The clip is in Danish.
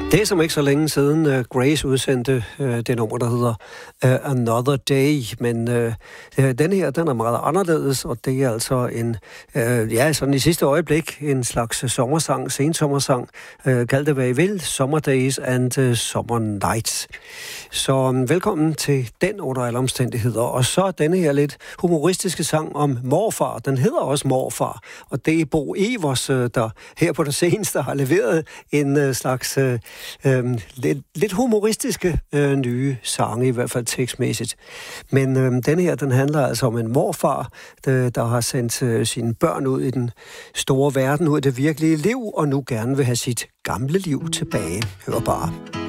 Det er som ikke så længe siden Grace udsendte det nummer, der hedder Another Day, men den her, den er meget anderledes, og det er altså en, sådan i sidste øjeblik, en slags sommersang, sensommersang, kald det hvad I vil, Summer Days and Summer Nights. Så velkommen til den under alle omstændigheder, og så denne her lidt humoristiske sang om morfar, den hedder også Morfar, og det er Bo Evers, der her på det seneste har leveret en slags lidt humoristiske nye sange, i hvert fald tekstmæssigt. Men den her, den handler altså om en morfar, der har sendt sine børn ud i den store verden, ud i det virkelige liv, og nu gerne vil have sit gamle liv tilbage. Hør bare.